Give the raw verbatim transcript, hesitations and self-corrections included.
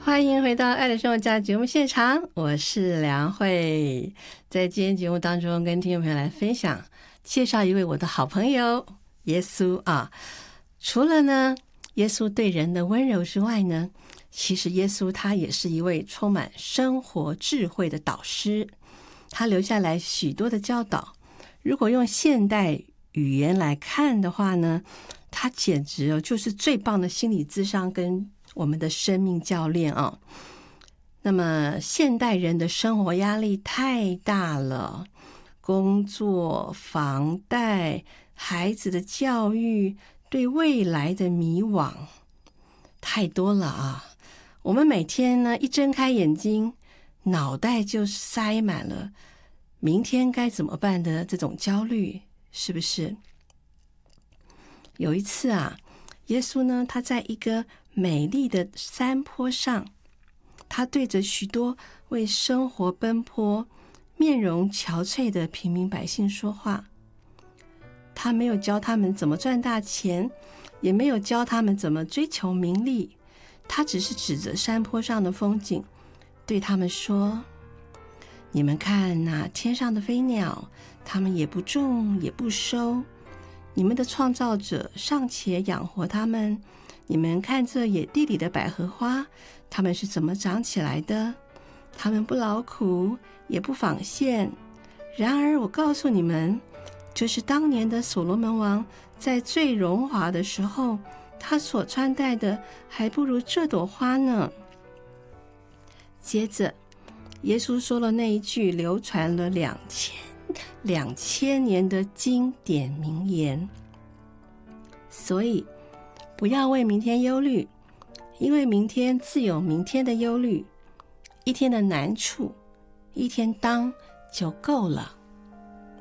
欢迎回到爱的生活家节目现场，我是梁慧。在今天节目当中跟听众朋友来分享介绍一位我的好朋友耶稣啊。除了呢耶稣对人的温柔之外呢，其实耶稣他也是一位充满生活智慧的导师，他留下来许多的教导。如果用现代语言来看的话呢，他简直就是最棒的心理咨商跟我们的生命教练啊。那么现代人的生活压力太大了，工作、房贷、孩子的教育、对未来的迷惘太多了啊。我们每天呢一睁开眼睛，脑袋就塞满了明天该怎么办的这种焦虑，是不是？有一次啊，耶稣呢他在一个美丽的山坡上，他对着许多为生活奔波、面容憔悴的平民百姓说话。他没有教他们怎么赚大钱，也没有教他们怎么追求名利，他只是指着山坡上的风景，对他们说：你们看那天上的飞鸟，它们也不种也不收，你们的创造者尚且养活它们，你们看这野地里的百合花，它们是怎么长起来的？它们不劳苦，也不纺线。然而我告诉你们，就是当年的所罗门王在最荣华的时候，他所穿戴的还不如这朵花呢。接着耶稣说了那一句流传了两千两千年的经典名言，所以不要为明天忧虑，因为明天自有明天的忧虑，一天的难处一天当就够了。